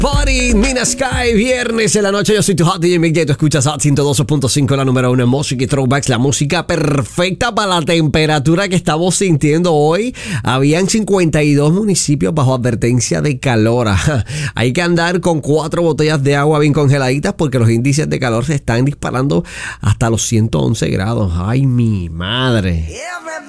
Party, Mina Sky, viernes en la noche. Yo soy tu hot DJ Mick J. Tú escuchas Hot 102.5, la número uno en música y throwbacks. La música perfecta para la temperatura que estamos sintiendo hoy. Habían 52 municipios bajo advertencia de calor. Hay que andar con 4 botellas de agua bien congeladitas porque los índices de calor se están disparando hasta los 111 grados. ¡Ay, mi madre!